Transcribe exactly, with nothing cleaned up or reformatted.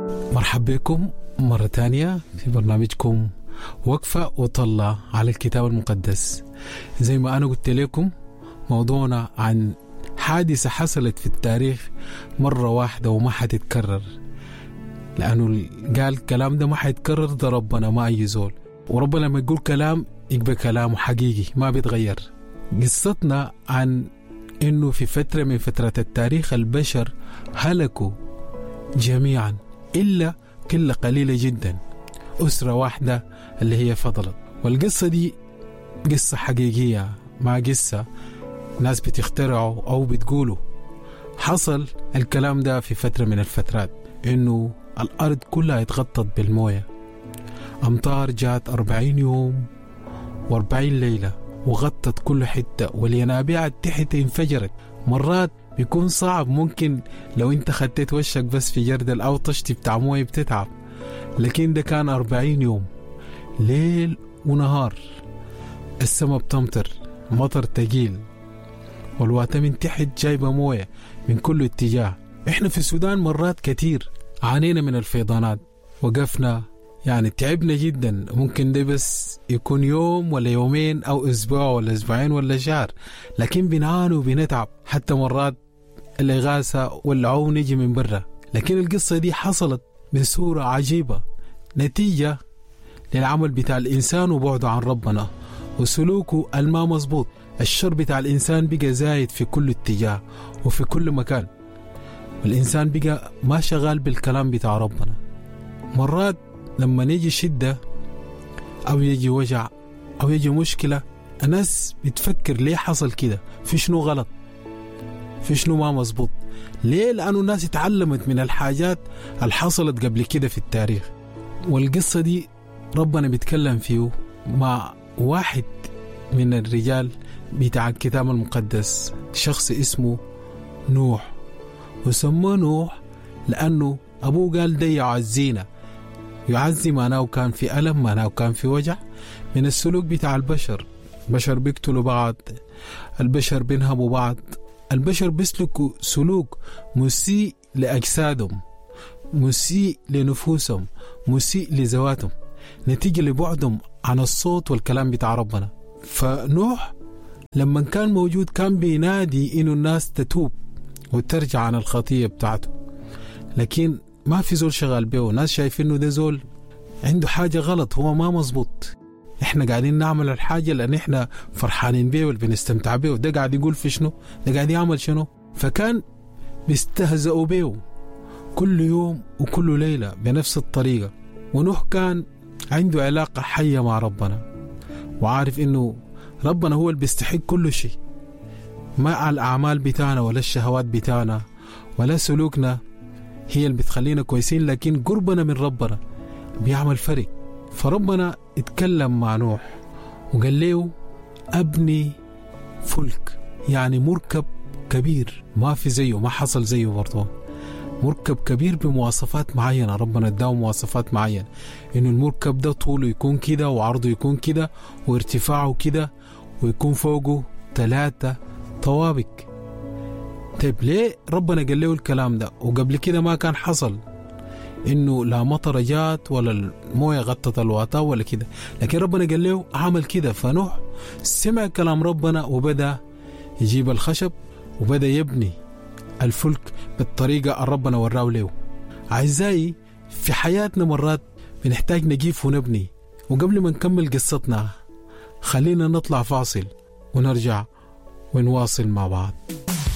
مرحبا بكم مرة تانية في برنامجكم وقفة وطلع على الكتاب المقدس. زي ما أنا قلت لكم موضوعنا عن حادثة حصلت في التاريخ مرة واحدة وما حتتكرر، لأنه قال الكلام ده ما حيتكرر، ده ربنا ما أي زول، وربنا لما يقول كلام يبقى كلامه حقيقي ما بيتغير. قصتنا عن إنه في فترة من فترات التاريخ البشر هلكوا جميعا إلا قلة قليلة جدا، أسرة واحدة اللي هي فضلت. والقصة دي قصة حقيقية، ما قصة ناس بتخترعوا أو بتقولوا. حصل الكلام ده في فترة من الفترات إنه الأرض كلها اتغطت بالموية، أمطار جات أربعين يوم وأربعين ليلة وغطت كل حتة، والينابيع تحت انفجرت. مرات بيكون صعب، ممكن لو انت خدت وشك بس في جردل أو طشتي بتاع موية بتتعب، لكن ده كان أربعين يوم ليل ونهار، السماء بتمطر مطر تقيل، والواتة من تحت جايبة موية من كل اتجاه. احنا في السودان مرات كتير عانينا من الفيضانات، وقفنا يعني تعبنا جدا، ممكن ده بس يكون يوم ولا يومين أو أسبوع ولا أسبوعين ولا شهر، لكن بنعاني وبنتعب، حتى مرات الإغاثة والعون يجي من برا. لكن القصة دي حصلت بصورة عجيبة نتيجة للعمل بتاع الإنسان وبعده عن ربنا وسلوكه الما مظبوط. الشر بتاع الإنسان بقى زايد في كل اتجاه وفي كل مكان، والإنسان بقى ما شغال بالكلام بتاع ربنا. مرات لما نيجي شدة أو يجي وجع أو يجي مشكلة، الناس بتفكر ليه حصل كده، في شنو غلط، في شنو ما مظبوط. ليه؟ لأنه الناس اتعلمت من الحاجات اللي حصلت قبل كده في التاريخ. والقصة دي ربنا بيتكلم فيه مع واحد من الرجال بتاع الكتاب المقدس، شخص اسمه نوح، وسموه نوح لأنه أبوه قال ده يعزينا. يعزي معناه كان في ألم، معناه كان في وجع من السلوك بتاع البشر. البشر بيقتلوا بعض، البشر بينهبوا بعض، البشر بيسلكوا سلوك مسيء لأجسادهم، مسيء لنفوسهم، مسيء لذواتهم، نتيجة لبعدهم عن الصوت والكلام بتاع ربنا. فنوح لما كان موجود كان بينادي إنه الناس تتوب وترجع عن الخطية بتاعته، لكن ما في زول شغال بيه. ناس شايفين إنه ده زول عنده حاجة غلط، هو ما مظبوط. إحنا قاعدين نعمل الحاجة لأن إحنا فرحانين بيه والبنستمتع بيه، وده قاعد يقول في شنو، ده قاعد يعمل شنو. فكان بيستهزئوا بيه كل يوم وكل ليلة بنفس الطريقة. ونوح كان عنده علاقة حية مع ربنا، وعارف إنه ربنا هو اللي بيستحق كل شيء، ما الأعمال بتاعنا ولا الشهوات بتاعنا ولا سلوكنا هي اللي بتخلينا كويسين، لكن قربنا من ربنا بيعمل فرق. فربنا اتكلم مع نوح وقال له أبني فلك، يعني مركب كبير ما في زيه، ما حصل زيه برضه، مركب كبير بمواصفات معينة. ربنا اداه مواصفات معينة، إنه المركب ده طوله يكون كده وعرضه يكون كده وارتفاعه كده ويكون فوقه ثلاثة طوابق. طيب ليه ربنا قال له الكلام ده وقبل كده ما كان حصل؟ إنه لا مطر جات ولا الموية غطت الواتة ولا كده، لكن ربنا قال له عمل كده. فنوح سمع كلام ربنا وبدأ يجيب الخشب وبدأ يبني الفلك بالطريقة اللي ربنا وراه له. أعزائي، في حياتنا مرات بنحتاج نجيف ونبني. وقبل ما نكمل قصتنا خلينا نطلع فاصل ونرجع ونواصل مع بعض.